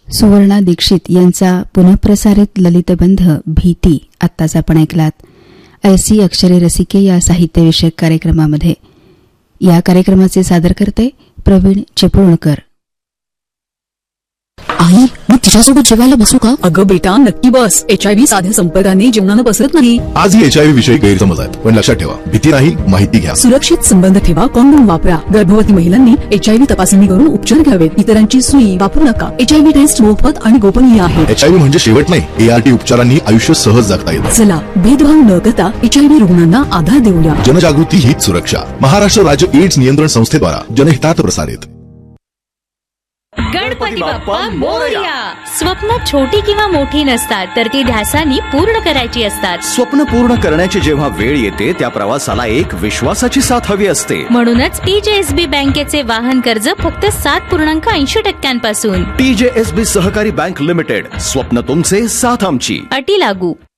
सुवर्णा दीक्षित यांचा पुनःप्रसारित ललितबंध भीती आत्ताच आपण ऐकलात. ऐसी अक्षरे रसिके या साहित्यविषयक कार्यक्रमामध्ये या कार्यक्रमाचे सादर करते प्रवीण चिपळूणकर. आई, मी तिच्यासोबत जेवायला बसू का? अगं बेटा, नक्की बस. HIV साध्या संपर्काने जेवणानं पसरत नाही. आजही HIV विषयी गैरसमज आहेत, पण लक्षात ठेवा, भीती नाही, माहिती घ्या. सुरक्षित संबंध ठेवा, कॉन्डोम वापरा. गर्भवती महिलांनी HIV तपासणी करून उपचार घ्यावेत. इतरांची सुई वापरू नका. HIV टेस्ट मोफत आणि गोपनीय आहे. HIV म्हणजे शेवट नाही, ART उपचारांनी आयुष्य सहज जगता येतं. चला, भेदभाव न करता HIV रुग्णांना आधार देऊया. जनजागृती हीच सुरक्षा. महाराष्ट्र राज्य एड्स नियंत्रण संस्थेद्वारा जनहितात प्रसारित. गणपती बाप्पा मोरया. स्वप्न छोटी किंवा मोठी नसतात, तर ती ध्यासानी पूर्ण करायची असतात. स्वप्न पूर्ण करण्याची जेव्हा वेळ येते, त्या प्रवासाला एक विश्वासाची साथ हवी असते. म्हणूनच TJSB बँकेचे वाहन कर्ज फक्त 7.80% पासून. TJSB सहकारी बँक लिमिटेड. स्वप्न तुमचे, साथ आमची. अटी लागू.